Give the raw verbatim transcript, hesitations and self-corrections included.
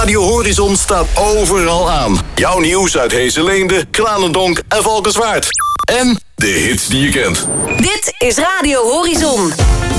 Radio Horizon staat overal aan. Jouw nieuws uit Heesselende, Kranendonk en Valkenswaard. En de hits die je kent. Dit is Radio Horizon.